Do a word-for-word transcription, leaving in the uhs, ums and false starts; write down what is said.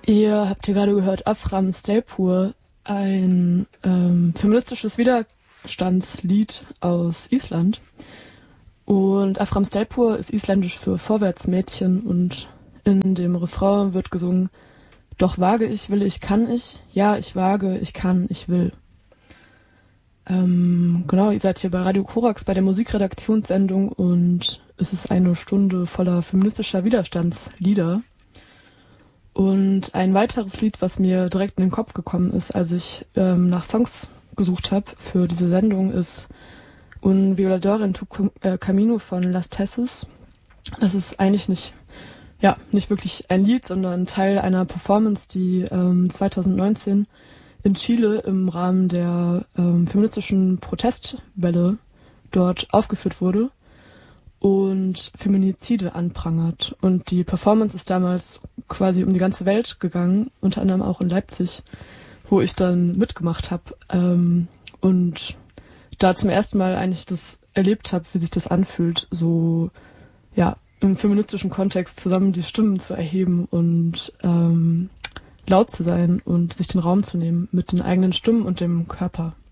Ihr habt hier gerade gehört Afram Stelpur, ein ähm, feministisches Widerstandslied aus Island. Und Afram Stelpur ist isländisch für Vorwärtsmädchen und in dem Refrain wird gesungen: Doch wage ich, will ich, kann ich, ja, ich wage, ich kann, ich will. Ähm, genau, ihr seid hier bei Radio Korax bei der Musikredaktionssendung und es ist eine Stunde voller feministischer Widerstandslieder. Und ein weiteres Lied, was mir direkt in den Kopf gekommen ist, als ich ähm, nach Songs gesucht habe für diese Sendung, ist Un Violador en tu Camino von Las Tesis. Das ist eigentlich nicht, ja, nicht wirklich ein Lied, sondern Teil einer Performance, die ähm, zwanzig neunzehn in Chile im Rahmen der ähm, feministischen Protestwelle dort aufgeführt wurde und Feminizide anprangert. Und die Performance ist damals quasi um die ganze Welt gegangen, unter anderem auch in Leipzig, wo ich dann mitgemacht habe ähm, und da zum ersten Mal eigentlich das erlebt habe, wie sich das anfühlt, so ja im feministischen Kontext zusammen die Stimmen zu erheben und ähm, laut zu sein und sich den Raum zu nehmen mit den eigenen Stimmen und dem Körper.